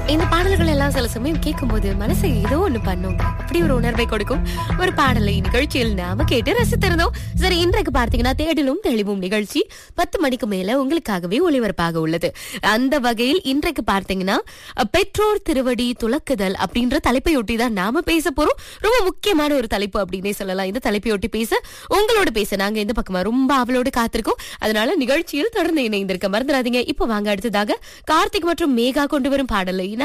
இந்த பாடல்கள் எல்லாம் சில சமயம் கேட்கும்போது மனசை ஏதோ ஒண்ணு பண்ணுங்க. அப்படி ஒரு உணர்வை கொடுக்கும் ஒரு பாடலை நிகழ்ச்சியில் நாம கேட்டு ரசித்திருந்தோம். சரி, இன்றைக்கு பார்த்தீங்கன்னா தேடலும் தெளிவும் நிகழ்ச்சி 10 மணிக்கு மேல உங்களுக்காகவே ஒளிபரப்பாக உள்ளது. அந்த வகையில் இன்றைக்கு பார்த்தீங்கன்னா பெற்றோர் திருவடி துலக்குதல் அப்படின்ற தலைப்பையொட்டி தான் நாம பேச போறோம். ரொம்ப முக்கியமான ஒரு தலைப்பு அப்படின்னே சொல்லலாம். இந்த தலைப்பையொட்டி பேச உங்களோட பேச நாங்க இந்த பக்கமா ரொம்ப அவளோடு காத்திருக்கோம். அதனால நிகழ்ச்சியில் தொடர்ந்து இணைந்திருக்க மறந்துடாதீங்க. இப்போ வாங்க அடுத்ததாக கார்த்திக் மற்றும் மேகா கொண்டு வரும் பாடலை